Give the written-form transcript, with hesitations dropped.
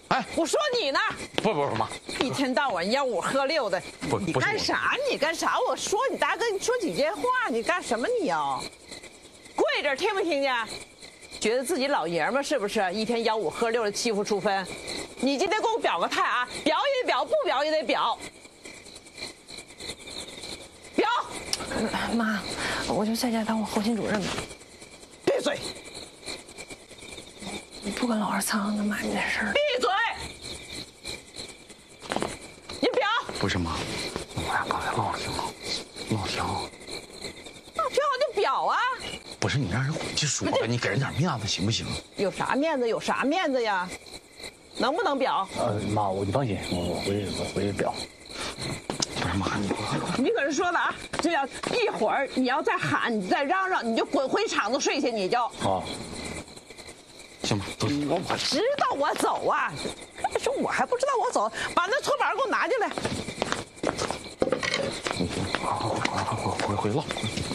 哎， 我说你呢？ 不，妈， 一天到晚吆五喝六的，你干啥？你干啥？我说你大哥，你说几句话，你干什么你啊？跪着听没听见？觉得自己老爷们是不是？一天吆五喝六的欺负淑芬，你今天给我表个态啊！表也得表，不表也得表。表。 妈，我就在家当我后勤主任吧。 闭嘴！ 你不跟老二藏着妈你这事儿。 闭嘴！你表。 不是妈，我俩刚才唠挺好， 挺好就表啊。 不是你让人回去说了，你给人点面子行不行？ 有啥面子？有啥面子呀？能不能表？ 妈，你放心，我回去表。 不是妈， 你可是说了啊，这要一会儿你要再喊，你再嚷嚷，你就滚回厂子睡去，你就。 啊。 行吧，走。 我知道我走啊，说我还不知道我走，把那搓板给我拿进来。 回唠。